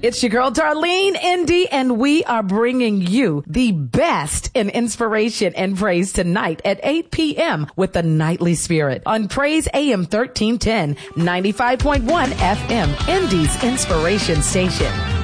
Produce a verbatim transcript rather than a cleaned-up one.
It's your girl, Darlene Indy, and we are bringing you the best in inspiration and praise tonight at eight p.m. with the Nightly Spirit on Praise A M thirteen ten, ninety-five point one F M, Indy's inspiration station.